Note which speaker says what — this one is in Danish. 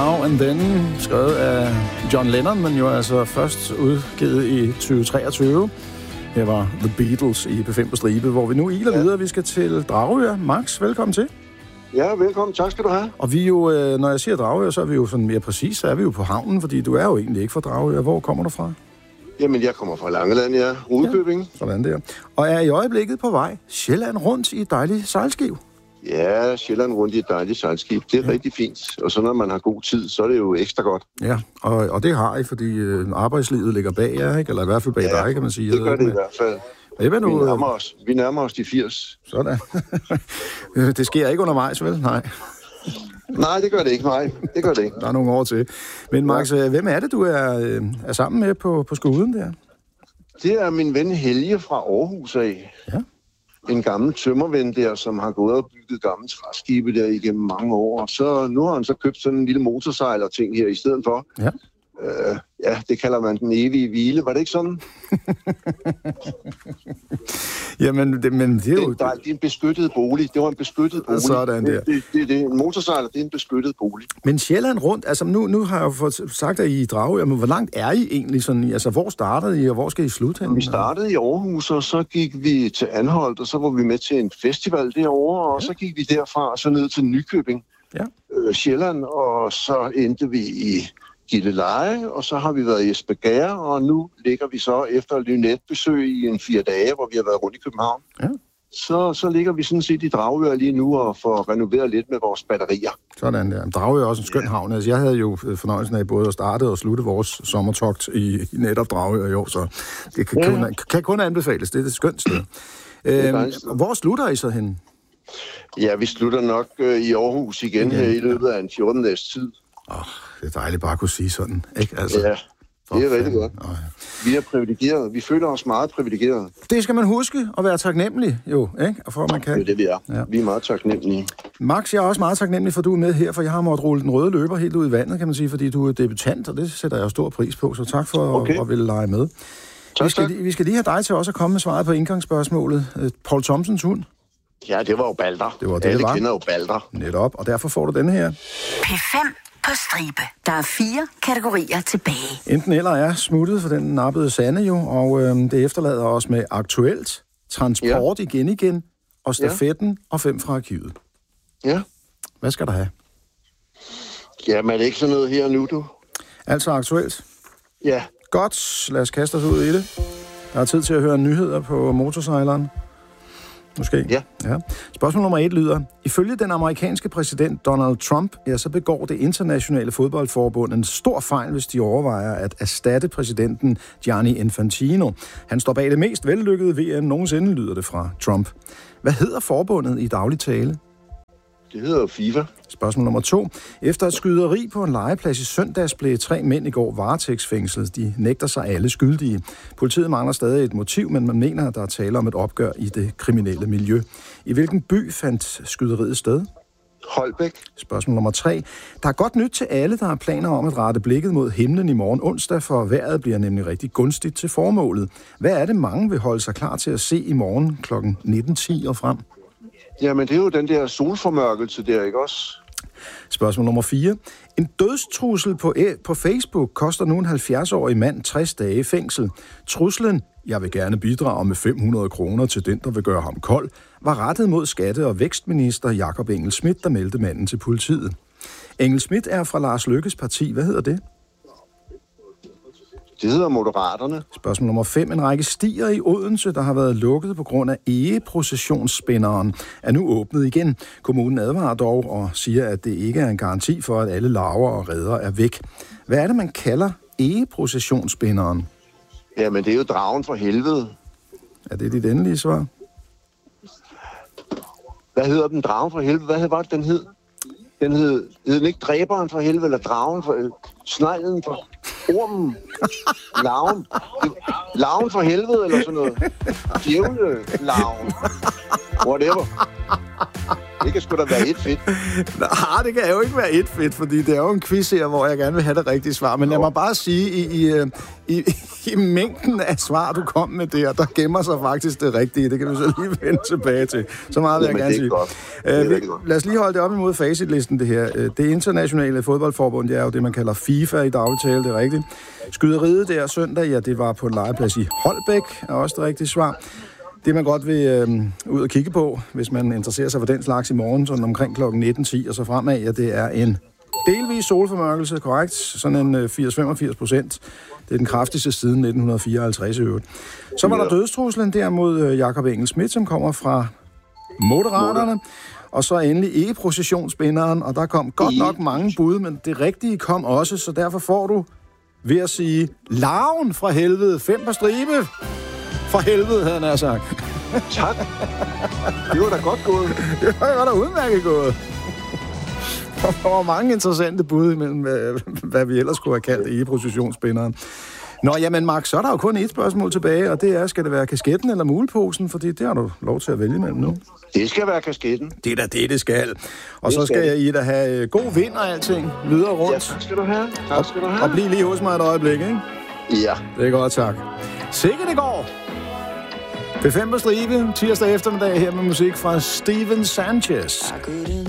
Speaker 1: Now and Then, skrevet af John Lennon, men jo altså først udgivet i 2023. Her var The Beatles i P5 på stribe, hvor vi nu iler videre. Vi skal til Dragør. Max, velkommen til.
Speaker 2: Ja, velkommen. Tak skal du have.
Speaker 1: Og vi jo, når jeg siger Dragør, så er vi jo sådan mere præcis, så er vi jo på havnen, fordi du er jo egentlig ikke fra Dragør. Hvor kommer du fra?
Speaker 2: Jamen, jeg kommer fra Langeland, ja. Rudkøbing.
Speaker 1: Ja, sådan der. Og er i øjeblikket på vej Sjælland rundt i et dejligt sejlskib.
Speaker 2: Ja, Sjælland rundt i et dejligt sejlskib. Det er rigtig fint. Og så når man har god tid, så er det jo ekstra godt.
Speaker 1: Ja, og det har I, fordi arbejdslivet ligger bag jer, ikke? Eller i hvert fald bag dig, kan man sige.
Speaker 2: Det gør det i hvert fald. Vi nærmer os de 80.
Speaker 1: Sådan. Det sker ikke undervejs, vel? Nej.
Speaker 2: Nej, det gør det ikke. Nej, det gør det ikke.
Speaker 1: Der er nogle år til. Men Max, hvem er det, du er sammen med på skuden der?
Speaker 2: Det er min ven Helge fra Aarhus af.
Speaker 1: Ja.
Speaker 2: En gammel tømmerven der, som har gået og bygget gamle træskibe der igennem mange år. Så nu har han så købt sådan en lille motorsejler-ting her i stedet for.
Speaker 1: Ja.
Speaker 2: Ja, det kalder man den evige hvile. Var det ikke sådan?
Speaker 1: Jamen, det er jo...
Speaker 2: Det er en beskyttet bolig. Det var en beskyttet bolig.
Speaker 1: Sådan der.
Speaker 2: Det en motorsejler, det er en beskyttet bolig.
Speaker 1: Men Sjælland rundt, altså nu har jeg jo fået sagt, at I er i Dragør, men hvor langt er I egentlig sådan? Altså, hvor startede I, og hvor skal I slutte hen?
Speaker 2: Vi startede i Aarhus, og så gik vi til Anholt, og så var vi med til en festival derovre, og så gik vi derfra og så ned til Nykøbing, Sjælland, og så endte vi i Gilleleje, og så har vi været i Esbjerg, og nu ligger vi så efter Lynette-besøg i en 4 dage, hvor vi har været rundt i København. Ja. Så ligger vi sådan set i Dragør lige nu og får renoveret lidt med vores batterier. Sådan
Speaker 1: der. Dragør er også en skøn havn. Altså, jeg havde jo fornøjelsen af både at starte og slutte vores sommertogt i netop Dragør i år, så det kan kun anbefales. Det er et skønt sted. Hvor slutter I så hen?
Speaker 2: Ja, vi slutter nok i Aarhus igen her i løbet af en 14 dages tid.
Speaker 1: Det er dejligt bare at kunne sige sådan, ikke? Altså,
Speaker 2: ja, det er rigtig godt. Vi er privilegerede. Vi føler os meget privilegerede.
Speaker 1: Det skal man huske at være taknemmelig, jo, ikke? For man kan.
Speaker 2: Det er det, vi er. Ja. Vi er meget taknemmelige.
Speaker 1: Max, jeg er også meget taknemmelig for, at du er med her, for jeg har måttet rulle den røde løber helt ud i vandet, kan man sige, fordi du er debutant, og det sætter jeg stor pris på, så tak for at ville lege med. Vi skal lige have dig til også at komme med svaret på indgangsspørgsmålet. Paul Thomsens hund?
Speaker 2: Ja, det var jo Balder. Alle kender jo Balder.
Speaker 1: Netop, og derfor får du denne her.
Speaker 3: P5 på stribe. Der er 4 kategorier tilbage.
Speaker 1: Enten eller er smuttet for den nappede Sande jo, og det efterlader os med aktuelt, transport igen, og stafetten og 5 fra arkivet.
Speaker 2: Ja.
Speaker 1: Hvad skal der have?
Speaker 2: Jamen, er det ikke sådan noget her nu, du?
Speaker 1: Altså aktuelt?
Speaker 2: Ja.
Speaker 1: Godt, lad os kaste os ud i det. Der er tid til at høre nyheder på motorsejleren. Måske?
Speaker 2: Ja.
Speaker 1: Spørgsmål nummer 1 lyder: ifølge den amerikanske præsident Donald Trump, så begår det internationale fodboldforbund en stor fejl, hvis de overvejer at erstatte præsidenten Gianni Infantino. Han står bag det mest vellykkede VM nogensinde, lyder det fra Trump. Hvad hedder forbundet i daglig tale?
Speaker 2: Det hedder FIFA.
Speaker 1: Spørgsmål nummer 2. Efter et skyderi på en legeplads i søndags blev 3 mænd i går varetægtsfængslet. De nægter sig alle skyldige. Politiet mangler stadig et motiv, men man mener, at der er tale om et opgør i det kriminelle miljø. I hvilken by fandt skyderiet sted?
Speaker 2: Holbæk.
Speaker 1: Spørgsmål nummer 3. Der er godt nyt til alle, der har planer om at rette blikket mod himlen i morgen onsdag, for vejret bliver nemlig rigtig gunstigt til formålet. Hvad er det, mange vil holde sig klar til at se i morgen kl. 19:10 og frem?
Speaker 2: Jamen, det er jo den der solformørkelse der, ikke også?
Speaker 1: Spørgsmål nummer 4. En dødstrussel på Facebook koster nu en 70-årig mand 60 dage i fængsel. Truslen, jeg vil gerne bidrage med 500 kroner til den, der vil gøre ham kold, var rettet mod skatte- og vækstminister Jakob Engel-Schmidt, der meldte manden til politiet. Engel-Schmidt er fra Lars Løkkes parti. Hvad hedder det?
Speaker 2: Det hedder Moderaterne.
Speaker 1: Spørgsmål nummer 5. En række stier i Odense, der har været lukket på grund af egeprocessionsspænderen, er nu åbnet igen. Kommunen advarer dog og siger, at det ikke er en garanti for, at alle larver og reder er væk. Hvad er det, man kalder egeprocessionsspænderen?
Speaker 2: Jamen, det er jo dragen fra helvede.
Speaker 1: Er det dit endelige svar?
Speaker 2: Hvad hedder den? Dragen fra helvede? Hvad var det, den hed? Den hed den ikke dræberen fra helvede, eller dragen fra sneglen fra ormen? Larven fra helvede, eller sådan noget. Djævle larven. Whatever. Det kan sgu da være et fedt.
Speaker 1: Nej, det kan jo ikke være et fedt, fordi det er jo en quiz her, hvor jeg gerne vil have det rigtige svar. Men lad mig bare sige, i mængden af svar, du kom med der gemmer sig faktisk det rigtige. Det kan vi så lige vende tilbage til. Så meget vil jeg gerne sige.
Speaker 2: Godt.
Speaker 1: Lad os lige holde det op imod facitlisten, det her. Det internationale fodboldforbund, det er jo det, man kalder FIFA i dagligtale, det er rigtigt. Skyderiet der søndag, ja, det var på en legeplads i Holbæk, er også det rigtige svar. Det, man godt vil ud og kigge på, hvis man interesserer sig for den slags i morgen, sådan omkring kl. 19.10 og så fremad, ja, det er en delvis solformørkelse, korrekt? Sådan en 80-85%. Det er den kraftigste siden 1954 i øvrigt. Så var der dødstruslen der mod Jakob Engel-Schmidt, som kommer fra Moderaterne. Og så endelig E-processionsbinderen, og der kom godt nok mange bud, men det rigtige kom også, så derfor får du, ved at sige, larven fra helvede, 5 på stribe. For helvede, havde han sagt.
Speaker 2: Tak. Det var da godt gået.
Speaker 1: Det var da udmærket gået. Der var mange interessante bud imellem, hvad vi ellers skulle have kaldt E-processionsbinderen. Nå, jamen Mark, så er der jo kun et spørgsmål tilbage, og det er, skal det være kasketten eller muleposen? Fordi det har du lov til at vælge mellem nu.
Speaker 2: Det skal være kasketten.
Speaker 1: Det er da det skal. Og så skal I da have god vind og alting videre rundt.
Speaker 2: Ja, tak skal du have. Tak skal du have.
Speaker 1: Og bliv lige hos mig et øjeblik, ikke?
Speaker 2: Ja.
Speaker 1: Det er godt, tak. Sikke det går! P5 på stribe, tirsdag eftermiddag her med musik fra Steven Sanchez.
Speaker 4: I couldn't